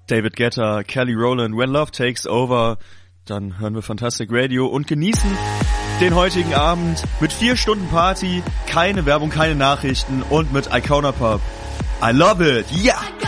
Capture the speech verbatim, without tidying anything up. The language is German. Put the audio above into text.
David Guetta, Kelly Rowland, When Love Takes Over. Dann hören wir Fantastic Radio und genießen den heutigen Abend mit vier Stunden Party, keine Werbung, keine Nachrichten und mit Icona Pop. I love it, yeah!